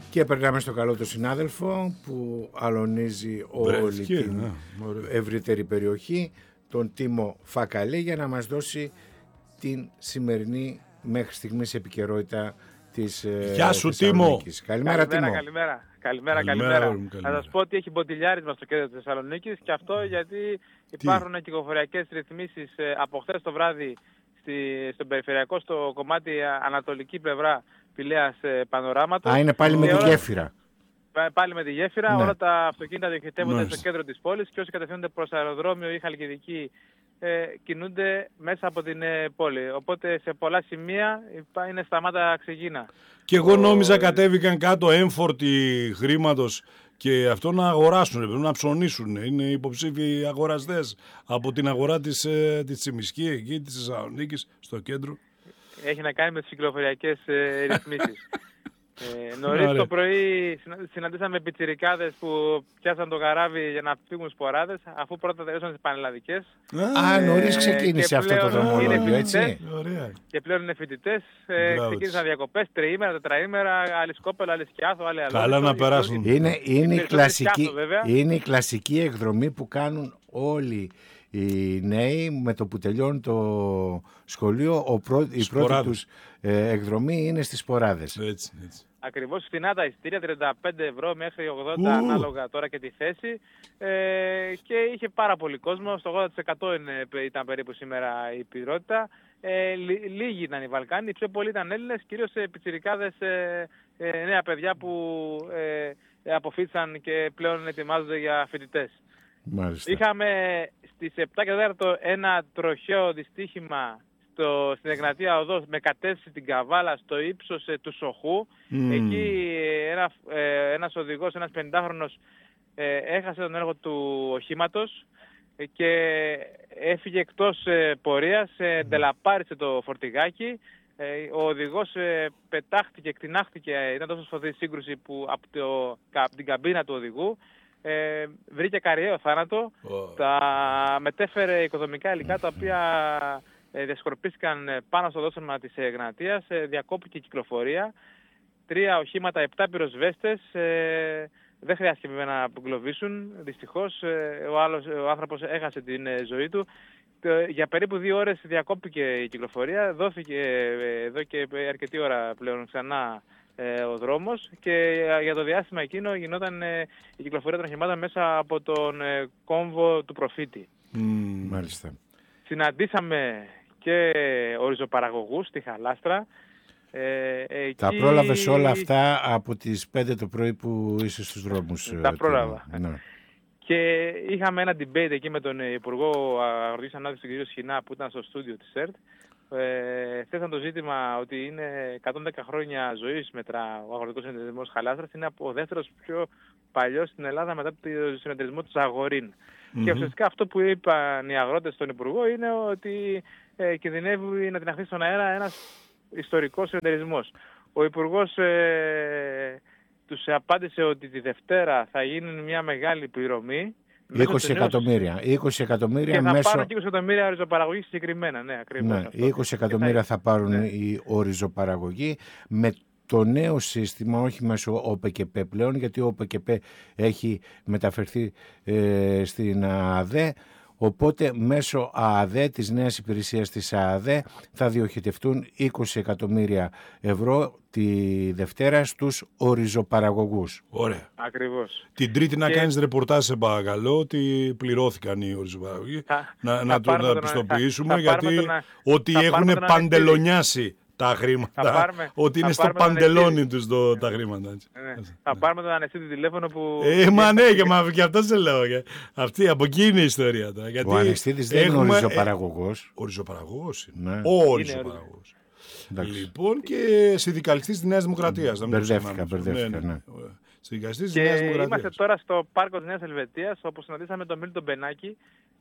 Και περνάμε στο καλό του συνάδελφο που αλωνίζει όλη την ευρύτερη περιοχή, τον Τίμο Φακαλή, για να μας δώσει την σημερινή μέχρι στιγμής επικαιρότητα της Γεια σου Τίμο. Καλημέρα Τίμο. Καλημέρα. Θα σας πω ότι έχει μποτιλιάρισμα στο κέντρο της Θεσσαλονίκης, και αυτό γιατί υπάρχουν κυκλοφοριακές ρυθμίσεις από χθες το βράδυ στον περιφερειακό, στο κομμάτι ανατολική πλευρά Πηλαίας Πανοράματος. Είναι πάλι με τη γέφυρα. Πάλι με τη γέφυρα, ναι. Όλα τα αυτοκίνητα διοχετεύονται στο κέντρο της πόλης, και όσοι κατευθύνονται προς αεροδρόμιο ή Χαλκιδική κινούνται μέσα από την πόλη. Οπότε σε πολλά σημεία είναι σταμάτα ξεγίνα. Και εγώ νόμιζα κατέβηκαν κάτω έμφορτοι χρήματος και αυτό να αγοράσουν, πρέπει να ψωνίσουν. Είναι υποψήφιοι αγοραστές από την αγορά της Τσιμισκή, εκεί της Θεσσαλονίκης, στο κέντρο. Έχει να κάνει με τις κυκλοφοριακές ρυθμίσεις. Νωρίς το πρωί συναντήσαμε πιτσιρικάδες που πιάσαν το γαράβι για να φύγουν σποράδες, αφού πρώτα τελειώσαν τις πανελλαδικές. Νωρίς ξεκίνησε αυτό το δρομολόγιο, έτσι. Και πλέον είναι φοιτητές, ξεκίνησαν διακοπές, τριήμερα, τετραήμερα, άλλοι σκόπελο, άλλοι σκιάθο, άλλοι αλλού. Καλά να περάσουν. Είναι η κλασική εκδρομή που κάνουν όλοι οι νέοι με το που τελειώνουν το σχολείο. Η πρώτη τους εκδρομή είναι στις σποράδες. Έτσι. Ακριβώς, φθηνά τα εισιτήρια, 35 ευρώ μέχρι 80 ανάλογα τώρα και τη θέση, και είχε πάρα πολύ κόσμο, στο 80% ήταν περίπου σήμερα η πληρότητα. Λίγοι ήταν οι Βαλκάνοι, πιο πολλοί ήταν Έλληνες, κυρίως πιτσιρικάδες, νέα παιδιά που αποφύτησαν και πλέον ετοιμάζονται για φοιτητές. Μάλιστα. Είχαμε στις 7 και 4 ένα τροχαίο δυστύχημα στην Εγνατία Οδό με κατεύθυνση την Καβάλα στο ύψος του Σοχού. Εκεί ένας οδηγός, ένας 50χρονος, έχασε τον έργο του οχήματος και έφυγε εκτός πορείας, ντελαπάρισε το φορτηγάκι. Ο οδηγός πετάχτηκε, εκτινάχτηκε, ήταν τόσο σφοδρή σύγκρουση που από την καμπίνα του οδηγού βρήκε καριαίο θάνατο. Τα μετέφερε οικοδομικά υλικά, τα οποία διασκορπίστηκαν πάνω στο δόσημα της Εγνατίας, διακόπηκε η κυκλοφορία. 3 οχήματα, 7 πυροσβέστες, δεν χρειάστηκε βέβαια να απογκλωβίσουν. Δυστυχώς ο άνθρωπος έχασε την ζωή του. Για περίπου 2 ώρες διακόπηκε η κυκλοφορία, δόθηκε εδώ και αρκετή ώρα πλέον ξανά ο δρόμος, και για το διάστημα εκείνο γινόταν η κυκλοφορία των οχημάτων μέσα από τον κόμβο του προφήτη. Μάλιστα. Συναντήσαμε και οριζοπαραγωγούς στη Χαλάστρα. Τα πρόλαβες όλα αυτά από τις 5 το πρωί που είσαι στους δρόμους? Τα πρόλαβα. Ναι. Και είχαμε ένα debate εκεί με τον Υπουργό Αγροτικής Ανάπτυξης, τον κ. Σχοινά, που ήταν στο στούντιο της ΕΡΤ. Θέσαν το ζήτημα ότι είναι 110 χρόνια ζωής μετρά ο Αγροτικός Συνεταιρισμός Χαλάστρας. Είναι ο δεύτερος πιο παλιός στην Ελλάδα μετά το συνεταιρισμό του Ζαγορίν. Και ουσιαστικά αυτό που είπαν οι αγρότες στον Υπουργό είναι ότι κινδυνεύει να την αφήσει στον αέρα ένας ιστορικός συνεταιρισμός. Ο Υπουργός τους απάντησε ότι τη Δευτέρα θα γίνει μια μεγάλη πληρωμή. 20 εκατομμύρια. 20 εκατομμύρια και θα μέσω... πάρουν και 20 εκατομμύρια οριζοπαραγωγή συγκεκριμένα. Ναι, ακριβώς. Ναι, 20 εκατομμύρια θα πάρουν οι οριζοπαραγωγοί με το νέο σύστημα, όχι μέσω ΟΠΕΚΕΠ πλέον, γιατί ο ΟΠΕΚΕΠ έχει μεταφερθεί στην ΑΑΔΕ. Οπότε μέσω ΑΑΔΕ, της νέας υπηρεσίας της ΑΑΔΕ, θα διοχετευτούν 20 εκατομμύρια ευρώ τη Δευτέρα στους οριζοπαραγωγούς. Ωραία. Ακριβώς. Την Τρίτη να κάνεις ρεπορτάζ, σε παρακαλώ, ότι πληρώθηκαν οι οριζοπαραγωγοί. Να το πιστοποιήσουμε, γιατί ότι έχουν παντελονιάσει τα χρήματα, ότι είναι στο παντελόνι τους τα χρήματα. Θα πάρουμε τον Ανεσίδη τηλέφωνο που... Μα ναι, και αυτό σε λέω. Αυτή, από εκεί είναι η ιστορία. Ο Ανεσίδης δεν είναι οριζοπαραγωγός. Οριζοπαραγωγός είναι. Ναι. Ο οριζοπαραγωγός. Λοιπόν, και συνδικαλιστής της Νέας Δημοκρατίας. Μπερδεύτηκα. Και είμαστε τώρα στο πάρκο της Νέας Ελβετίας, όπου συναντήσαμε τον Μίλτον Μπενάκη.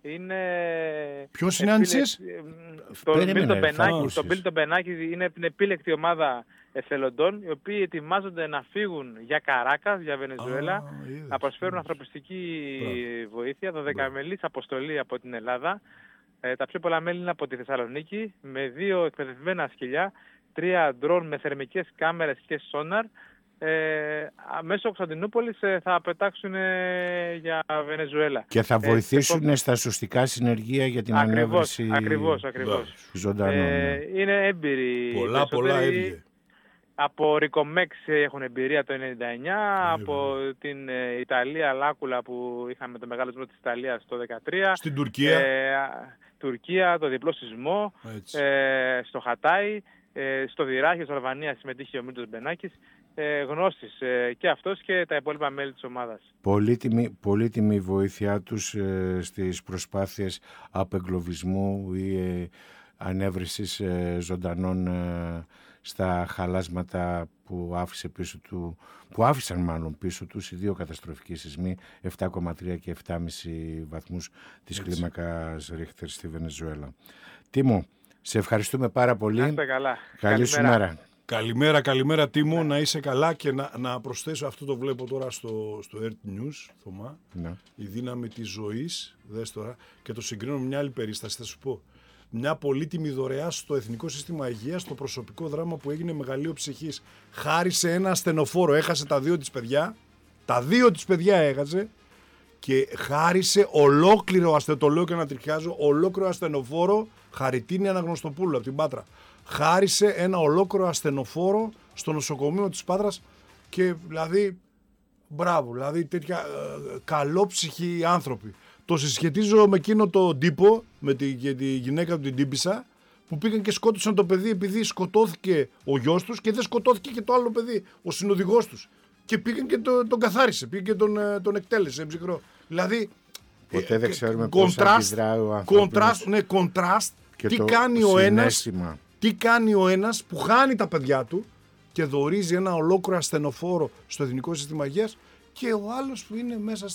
Ποιος συνάντησες? Τον Μίλτον Μπενάκη είναι την επίλεκτη ομάδα εθελοντών, οι οποίοι ετοιμάζονται να φύγουν για Καράκας, για Βενεζουέλα, να προσφέρουν ανθρωπιστική βοήθεια, 12μελής αποστολή από την Ελλάδα. Τα πιο πολλά μέλη είναι από τη Θεσσαλονίκη, με 2 εκπαιδευμένα σκυλιά, 3 ντρόν με θερμικές κάμερες και σόναρ, μέσω Κωνσταντινούπολης θα πετάξουν για Βενεζουέλα. Και θα βοηθήσουν στα σωστικά συνεργεία για την ανέβρεση ζωντανών. Είναι έμπειροι. Πολλά έμπειροι. Από Ρικομέξ έχουν εμπειρία το 1999, από την Ιταλία Λάκουλα που είχαμε το μεγάλο σεισμό της Ιταλίας το 2013. Στην Τουρκία. Τουρκία, το διπλό σεισμό, στο Χατάι, στο Δυράχη της Αλβανίας συμμετείχε ο Μίλτος Μπενάκης. Γνώστης και αυτός και τα υπόλοιπα μέλη της ομάδας. Πολύτιμη η βοήθειά τους στις προσπάθειες απεγκλωβισμού ή ανέβρεσης ζωντανών στα χαλάσματα που άφησαν πίσω τους οι δύο καταστροφικοί σεισμοί 7,3 και 7,5 βαθμούς της κλίμακας Ρίχτερ στη Βενεζουέλα. Τίμο, σε ευχαριστούμε πάρα πολύ. Να είστε καλά. Καλή σου μέρα. Καλημέρα Τίμο, να είσαι καλά και να προσθέσω, αυτό το βλέπω τώρα στο Earth News, Θωμά, η δύναμη της ζωής, δες τώρα, και το συγκρίνω με μια άλλη περίσταση, θα σου πω. Μια πολύτιμη δωρεά στο Εθνικό Σύστημα Υγείας, στο προσωπικό δράμα που έγινε μεγαλείο ψυχής. Χάρισε ένα ασθενοφόρο, έχασε τα δύο της παιδιά έχασε και χάρισε ολόκληρο, το λέω και να τριχιάζω, ολόκληρο ασθενοφόρο, Χαριτίνη Αναγνωστοπούλου από την Πάτρα. Χάρισε ένα ολόκληρο ασθενοφόρο στο νοσοκομείο της Πάτρας και δηλαδή, μπράβο, δηλαδή τέτοια καλόψυχοι άνθρωποι. Το συσχετίζω με εκείνο τον τύπο, με τη γυναίκα του την τύπισσα, που πήγαν και σκότωσαν το παιδί επειδή σκοτώθηκε ο γιος τους και δεν σκοτώθηκε και το άλλο παιδί, ο συνοδηγός τους. Και πήγαν και τον καθάρισε, πήγαν και τον εκτέλεσε ψυχρό. Δηλαδή, ποτέ δεν ξέρουμε πώς αντιδράει ο άνθρωπος. Κοντράστ, τι κάνει ο ένας που χάνει τα παιδιά του και δωρίζει ένα ολόκληρο ασθενοφόρο στο Εθνικό Σύστημα Υγείας και ο άλλος που είναι μέσα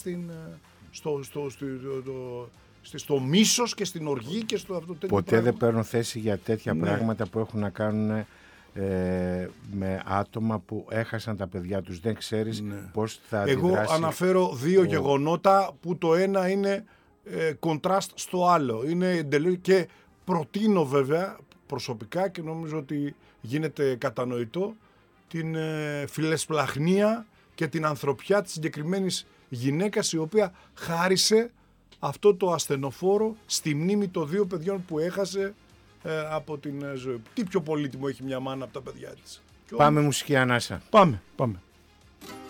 στο μίσος και στην οργή και στο αυτό τέτοιο. Ποτέ δεν παίρνω θέση για τέτοια πράγματα που έχουν να κάνουν με άτομα που έχασαν τα παιδιά τους. Δεν ξέρεις πώς θα αντιδράσει. Εγώ αναφέρω δύο γεγονότα που το ένα είναι κοντράστ στο άλλο. Και προτείνω βέβαια προσωπικά και νομίζω ότι γίνεται κατανοητό την φιλεσπλαχνία και την ανθρωπιά της συγκεκριμένης γυναίκας η οποία χάρισε αυτό το ασθενοφόρο στη μνήμη των δύο παιδιών που έχασε από την ζωή. Τι πιο πολύτιμο έχει μια μάνα από τα παιδιά της. Πάμε μουσική ανάσα. Πάμε.